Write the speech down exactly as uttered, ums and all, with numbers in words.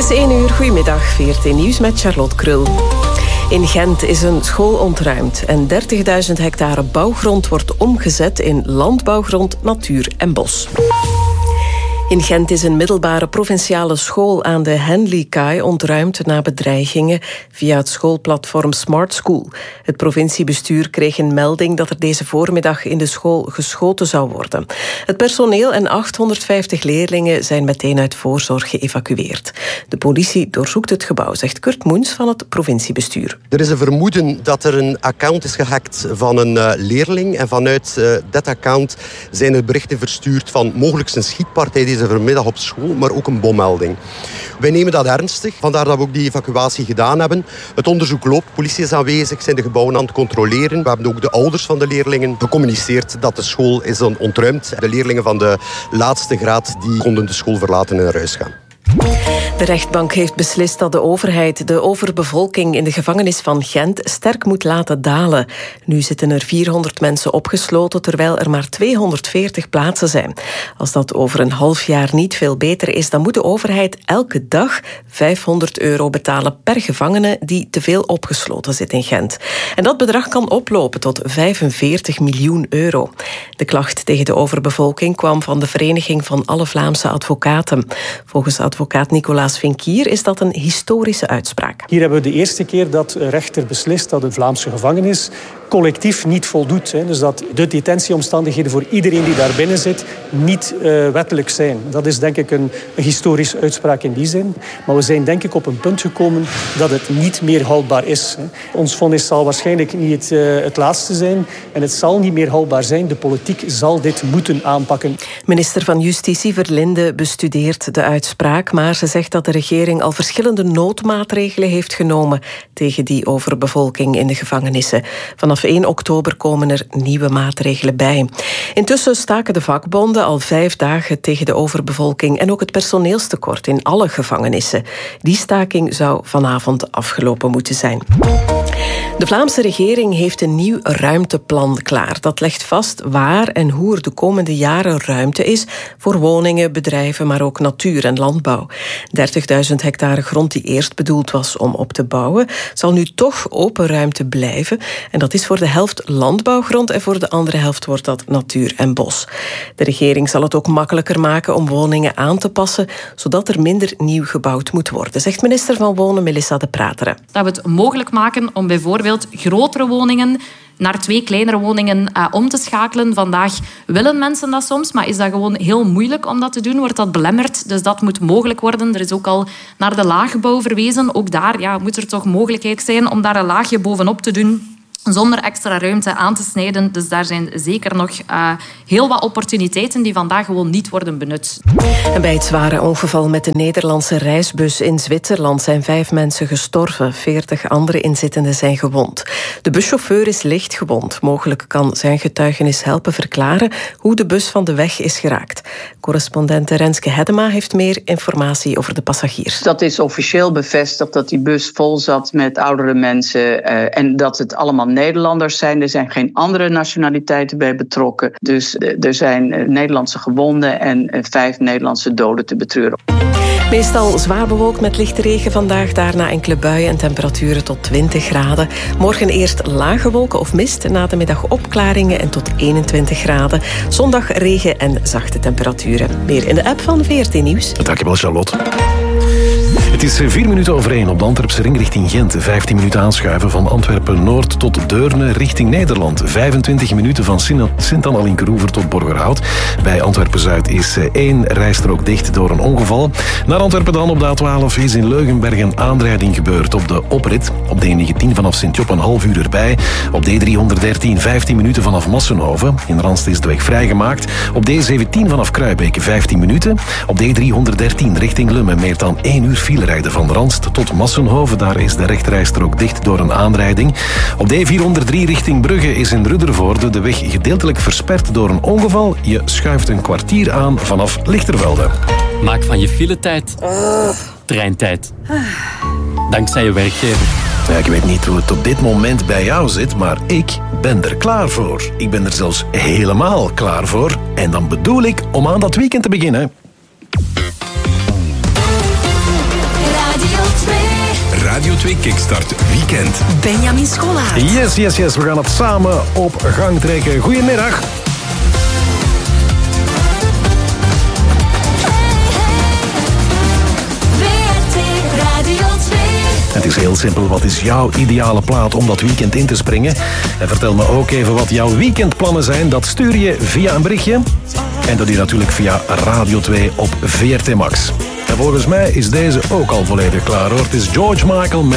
is één uur. Goedemiddag, V R T Nieuws met Charlotte Krul. In Gent is een school ontruimd en dertigduizend hectare bouwgrond wordt omgezet in landbouwgrond, natuur en bos. In Gent is een middelbare provinciale school aan de Henleykaai ontruimd na bedreigingen via het schoolplatform Smart School. Het provinciebestuur kreeg een melding dat er deze voormiddag in de school geschoten zou worden. Het personeel en achthonderdvijftig leerlingen zijn meteen uit voorzorg geëvacueerd. De politie doorzoekt het gebouw, zegt Kurt Moens van het provinciebestuur. Er is een vermoeden dat er een account is gehackt van een uh, leerling en vanuit uh, dat account zijn er berichten verstuurd van mogelijk een schietpartij deze vanmiddag op school, maar ook een bommelding. Wij nemen dat ernstig, vandaar dat we ook die evacuatie gedaan hebben. Het onderzoek loopt, politie is aanwezig, zijn de gebouwen aan het controleren. We hebben ook de ouders van de leerlingen gecommuniceerd dat de school is ontruimd. De leerlingen van de laatste graad die konden de school verlaten en naar huis gaan. De rechtbank heeft beslist dat de overheid de overbevolking in de gevangenis van Gent sterk moet laten dalen. Nu zitten er vierhonderd mensen opgesloten, terwijl er maar tweehonderdveertig plaatsen zijn. Als dat over een half jaar niet veel beter is, dan moet de overheid elke dag vijfhonderd euro betalen per gevangene die te veel opgesloten zit in Gent. En dat bedrag kan oplopen tot vijfenveertig miljoen euro. De klacht tegen de overbevolking kwam van de Vereniging van alle Vlaamse Advocaten. Volgens advocaat Nicolaas Vinkier is dat een historische uitspraak. Hier hebben we de eerste keer dat een rechter beslist dat een Vlaamse gevangenis collectief niet voldoet. Hè. Dus dat de detentieomstandigheden voor iedereen die daar binnen zit niet uh, wettelijk zijn. Dat is denk ik een, een historische uitspraak in die zin. Maar we zijn denk ik op een punt gekomen dat het niet meer houdbaar is. Hè. Ons vonnis zal waarschijnlijk niet het, uh, het laatste zijn. En het zal niet meer houdbaar zijn. De politiek zal dit moeten aanpakken. Minister van Justitie Verlinde bestudeert de uitspraak, maar ze zegt dat de regering al verschillende noodmaatregelen heeft genomen tegen die overbevolking in de gevangenissen. Vanaf één oktober komen er nieuwe maatregelen bij. Intussen staken de vakbonden al vijf dagen tegen de overbevolking en ook het personeelstekort in alle gevangenissen. Die staking zou vanavond afgelopen moeten zijn. De Vlaamse regering heeft een nieuw ruimteplan klaar. Dat legt vast waar en hoe er de komende jaren ruimte is voor woningen, bedrijven, maar ook natuur en landbouw. dertigduizend hectare grond die eerst bedoeld was om op te bouwen, zal nu toch open ruimte blijven. En dat is voor de helft landbouwgrond en voor de andere helft wordt dat natuur en bos. De regering zal het ook makkelijker maken om woningen aan te passen, zodat er minder nieuw gebouwd moet worden, zegt minister van Wonen Melissa De Prateren. Dat we het mogelijk maken om bijvoorbeeld grotere woningen naar twee kleinere woningen uh, om te schakelen. Vandaag willen mensen dat soms, maar is dat gewoon heel moeilijk om dat te doen? Wordt dat belemmerd? Dus dat moet mogelijk worden. Er is ook al naar de laagbouw verwezen. Ook daar ja, moet er toch mogelijkheid zijn om daar een laagje bovenop te doen, zonder extra ruimte aan te snijden. Dus daar zijn zeker nog uh, heel wat opportuniteiten die vandaag gewoon niet worden benut. En bij het zware ongeval met de Nederlandse reisbus in Zwitserland zijn vijf mensen gestorven. Veertig andere inzittenden zijn gewond. De buschauffeur is licht gewond. Mogelijk kan zijn getuigenis helpen verklaren hoe de bus van de weg is geraakt. Correspondent Renske Hedema heeft meer informatie over de passagiers. Dat is officieel bevestigd dat die bus vol zat met oudere mensen uh, en dat het allemaal Nederlanders zijn. Er zijn geen andere nationaliteiten bij betrokken. Dus er zijn Nederlandse gewonden en vijf Nederlandse doden te betreuren. Meestal zwaar bewolkt met lichte regen vandaag. Daarna enkele buien en temperaturen tot twintig graden. Morgen eerst lage wolken of mist. Na de middag opklaringen en tot eenentwintig graden. Zondag regen en zachte temperaturen. Meer in de app van V R T Nieuws. Dankjewel, Charlotte. Het is vier minuten over één op de Antwerpse ring richting Gent. vijftien minuten aanschuiven van Antwerpen-Noord tot Deurne richting Nederland. vijfentwintig minuten van Sint-Anna-Linkeroever tot Borgerhout. Bij Antwerpen-Zuid is één rijstrook dicht door een ongeval. Naar Antwerpen dan op de A twaalf is in Leugenberg een aanrijding gebeurd op de oprit. Op D negentien vanaf Sint-Job een half uur erbij. Op D driehonderddertien vijftien minuten vanaf Massenhoven. In Randst is de weg vrijgemaakt. Op D zeventien vanaf Kruibeke vijftien minuten. Op D driehonderddertien richting Lummen meer dan één uur file rijden van Randst tot Massenhoven. Daar is de rechterrijstrook dicht door een aanrijding. Op D vierhonderddrie richting Brugge is in Ruddervoorde de weg gedeeltelijk versperd door een ongeval. Je schuift een kwartier aan vanaf Lichtervelde. Maak van je filetijd treintijd. Dankzij je werkgever. Ja, ik weet niet hoe het op dit moment bij jou zit, maar ik ben er klaar voor. Ik ben er zelfs helemaal klaar voor. En dan bedoel ik om aan dat weekend te beginnen. Radio twee Kickstart Weekend. Benjamin Scholaert. Yes, yes, yes. We gaan het samen op gang trekken. Goedemiddag. Het is heel simpel. Wat is jouw ideale plaat om dat weekend in te springen? En vertel me ook even wat jouw weekendplannen zijn. Dat stuur je via een berichtje. En dat doe je natuurlijk via Radio twee op V R T Max. En volgens mij is deze ook al volledig klaar hoor. Het is George Michael met